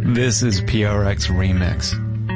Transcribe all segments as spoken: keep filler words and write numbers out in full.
This is P R X Remix.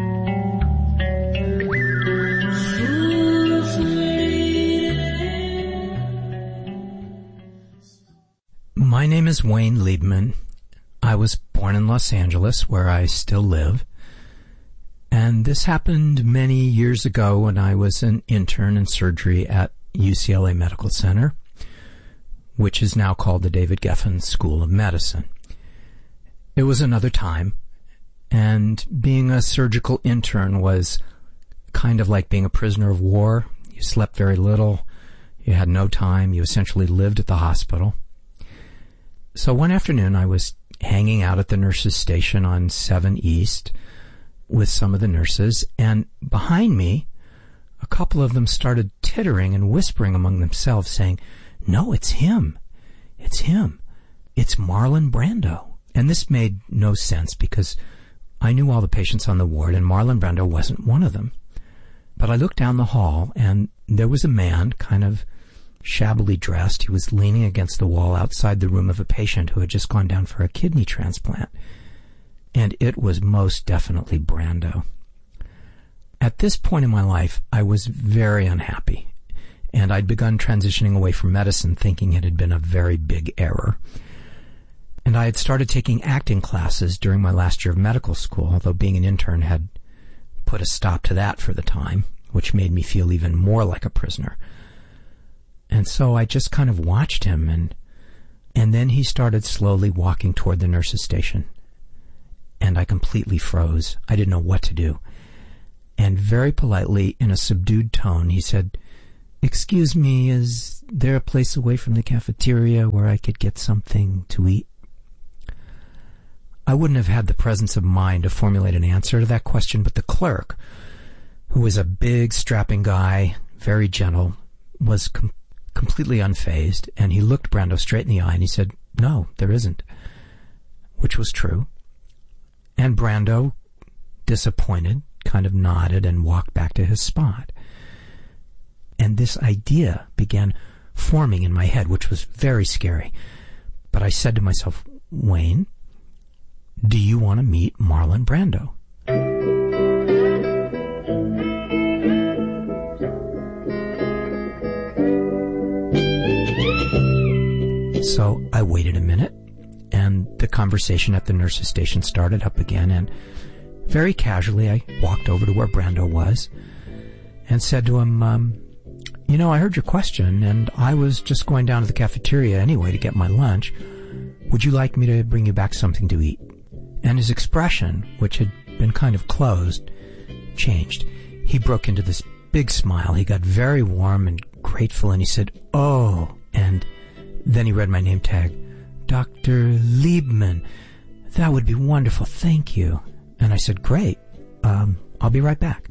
My name is Wayne Liebman. I was born in Los Angeles, where I still live. And this happened many years ago when I was an intern in surgery at U C L A Medical Center, which is now called the David Geffen School of Medicine. It was another time, and being a surgical intern was kind of like being a prisoner of war. You slept very little, you had no time, you essentially lived at the hospital. So one afternoon I was hanging out at the nurses' station on seven East with some of the nurses, and behind me, a couple of them started tittering and whispering among themselves, saying, "No, it's him. It's him. It's Marlon Brando." And this made no sense because I knew all the patients on the ward, and Marlon Brando wasn't one of them. But I looked down the hall, and there was a man, kind of shabbily dressed. He was leaning against the wall outside the room of a patient who had just gone down for a kidney transplant. And it was most definitely Brando. At this point in my life, I was very unhappy, and I'd begun transitioning away from medicine, thinking it had been a very big error. And I had started taking acting classes during my last year of medical school, although being an intern had put a stop to that for the time, which made me feel even more like a prisoner. And so I just kind of watched him, and and then he started slowly walking toward the nurse's station. And I completely froze. I didn't know what to do. And very politely, in a subdued tone, he said, "Excuse me, is there a place away from the cafeteria where I could get something to eat?" I wouldn't have had the presence of mind to formulate an answer to that question, but the clerk, who was a big, strapping guy, very gentle, was com- completely unfazed, and he looked Brando straight in the eye and he said, "No, there isn't," which was true. And Brando, disappointed, kind of nodded and walked back to his spot. And this idea began forming in my head, which was very scary. But I said to myself, "Wayne, do you want to meet Marlon Brando?" So I waited a minute, and the conversation at the nurse's station started up again, and very casually I walked over to where Brando was and said to him, um, "You know, I heard your question, and I was just going down to the cafeteria anyway to get my lunch. Would you like me to bring you back something to eat?" And his expression, which had been kind of closed, changed. He broke into this big smile. He got very warm and grateful, and he said, "Oh," and then he read my name tag, "Doctor Liebman. That would be wonderful. Thank you." And I said, "Great. Um, I'll be right back."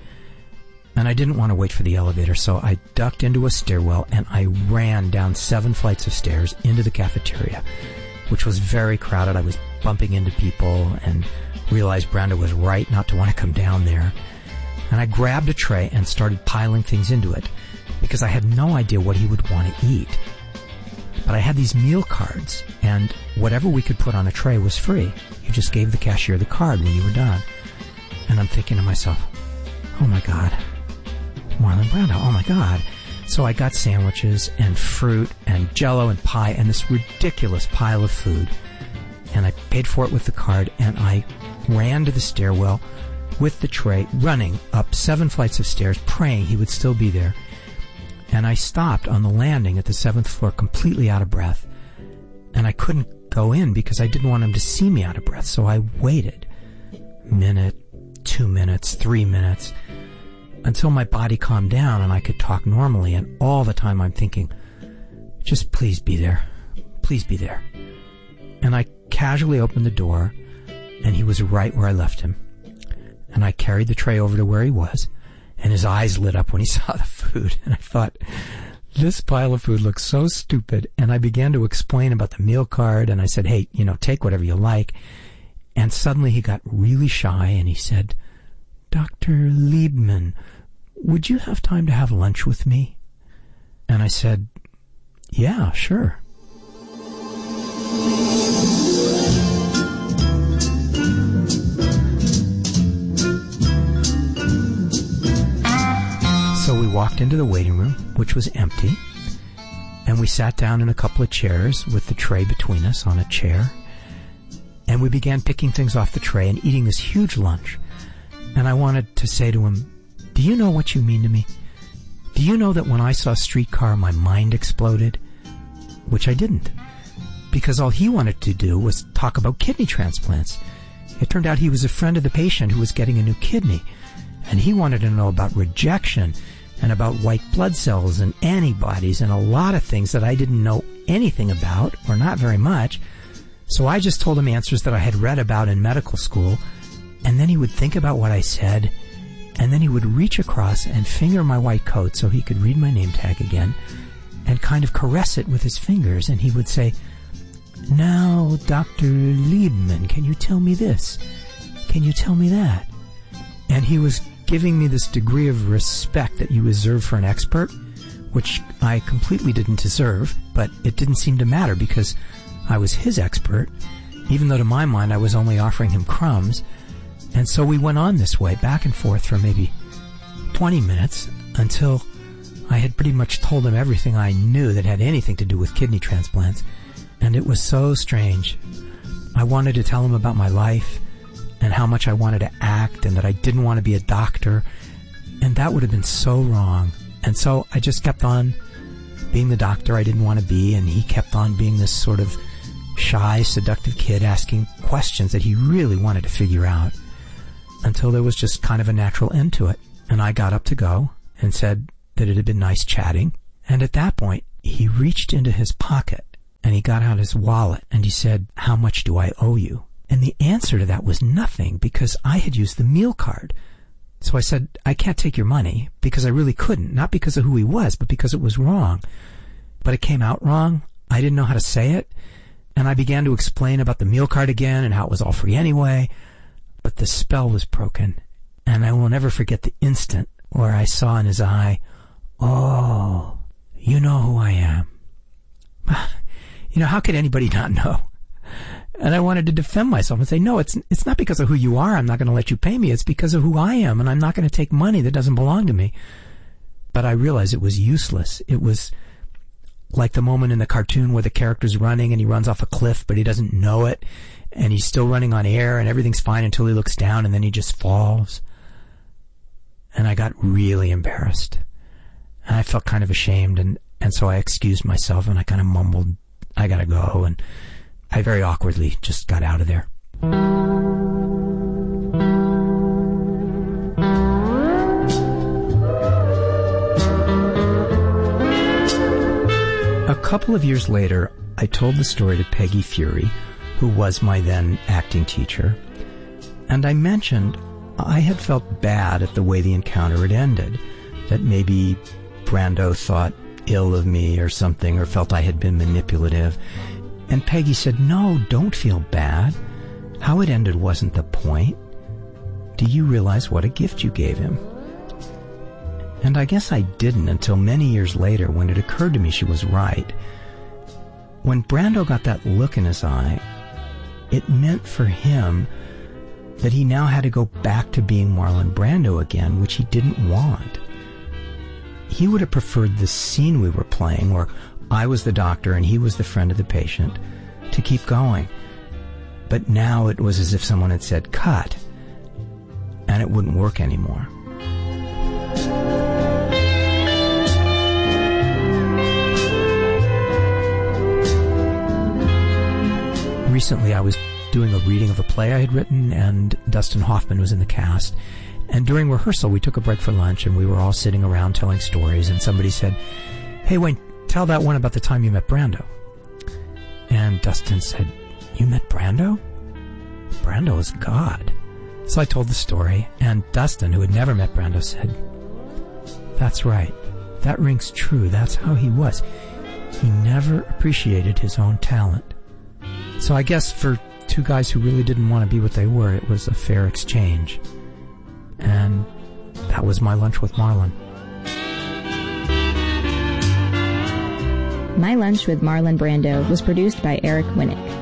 And I didn't want to wait for the elevator, so I ducked into a stairwell and I ran down seven flights of stairs into the cafeteria, which was very crowded. I was bumping into people and realized Brando was right not to want to come down there. And I grabbed a tray and started piling things into it because I had no idea what he would want to eat. But I had these meal cards, and whatever we could put on a tray was free. You just gave the cashier the card when you were done. And I'm thinking to myself, oh my God, Marlon Brando, oh my God. So I got sandwiches and fruit and Jell-O and pie and this ridiculous pile of food. And I paid for it with the card, and I ran to the stairwell with the tray, running up seven flights of stairs, praying he would still be there. And I stopped on the landing at the seventh floor completely out of breath. And I couldn't go in because I didn't want him to see me out of breath. So I waited. Minute, two minutes, three minutes, until my body calmed down and I could talk normally. And all the time I'm thinking, just please be there. Please be there. And I casually opened the door, and he was right where I left him. And I carried the tray over to where he was. And his eyes lit up when he saw the food. And I thought, this pile of food looks so stupid. And I began to explain about the meal card. And I said, hey, you know, take whatever you like. And suddenly he got really shy and he said, Doctor Liebman, would you have time to have lunch with me? And I said, yeah, sure. walked into the waiting room, which was empty, and we sat down in a couple of chairs with the tray between us on a chair, and we began picking things off the tray and eating this huge lunch. And I wanted to say to him, do you know what you mean to me? Do you know that when I saw Streetcar, my mind exploded? Which I didn't, because all he wanted to do was talk about kidney transplants. It turned out he was a friend of the patient who was getting a new kidney, and he wanted to know about rejection and about white blood cells and antibodies and a lot of things that I didn't know anything about, or not very much. So I just told him answers that I had read about in medical school, and then he would think about what I said, and then he would reach across and finger my white coat so he could read my name tag again, and kind of caress it with his fingers, and he would say, now, Doctor Liebman, can you tell me this? Can you tell me that? And he was giving me this degree of respect that you reserve for an expert, which I completely didn't deserve, but it didn't seem to matter because I was his expert, even though to my mind I was only offering him crumbs. And so we went on this way, back and forth for maybe twenty minutes, until I had pretty much told him everything I knew that had anything to do with kidney transplants. And it was so strange. I wanted to tell him about my life and how much I wanted to act and that I didn't want to be a doctor. And that would have been so wrong. And so I just kept on being the doctor I didn't want to be, and he kept on being this sort of shy, seductive kid asking questions that he really wanted to figure out, until there was just kind of a natural end to it. And I got up to go and said that it had been nice chatting. And at that point, he reached into his pocket and he got out his wallet and he said, how much do I owe you? And the answer to that was nothing, because I had used the meal card. So I said, I can't take your money, because I really couldn't, not because of who he was, but because it was wrong. But it came out wrong. I didn't know how to say it. And I began to explain about the meal card again and how it was all free anyway. But the spell was broken. And I will never forget the instant where I saw in his eye, oh, you know who I am. You know, how could anybody not know? And I wanted to defend myself and say, no, it's it's not because of who you are I'm not going to let you pay me. It's because of who I am, and I'm not going to take money that doesn't belong to me. But I realized it was useless. It was like the moment in the cartoon where the character's running and he runs off a cliff, but he doesn't know it, and he's still running on air and everything's fine until he looks down and then he just falls. And I got really embarrassed. And I felt kind of ashamed, and, and so I excused myself and I kind of mumbled, I gotta go, and I very awkwardly just got out of there. A couple of years later, I told the story to Peggy Fury, who was my then acting teacher, and I mentioned I had felt bad at the way the encounter had ended, that maybe Brando thought ill of me or something, or felt I had been manipulative. And Peggy said, no, don't feel bad. How it ended wasn't the point. Do you realize what a gift you gave him? And I guess I didn't until many years later, when it occurred to me she was right. When Brando got that look in his eye, it meant for him that he now had to go back to being Marlon Brando again, which he didn't want. He would have preferred the scene we were playing, where I was the doctor and he was the friend of the patient, to keep going. But now it was as if someone had said, cut, and it wouldn't work anymore. Recently I was doing a reading of a play I had written, and Dustin Hoffman was in the cast. And during rehearsal, we took a break for lunch, and we were all sitting around telling stories, and somebody said, hey, Wayne, tell that one about the time you met Brando. And Dustin said, you met Brando? Brando is God. So I told the story, and Dustin, who had never met Brando, said, that's right. That rings true. That's how he was. He never appreciated his own talent. So I guess for two guys who really didn't want to be what they were, it was a fair exchange. And that was my lunch with Marlon. My Lunch with Marlon Brando was produced by Eric Winnick.